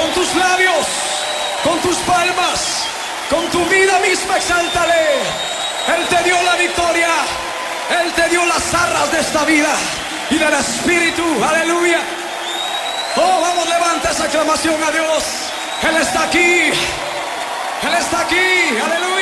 Con tus labios, con tus palmas, con tu vida misma, exáltale. Él te dio la victoria. Él te dio las arras de esta vida y del Espíritu. Aleluya. Oh, vamos, levanta esa aclamación a Dios. Él está aquí. Él está aquí. Aleluya.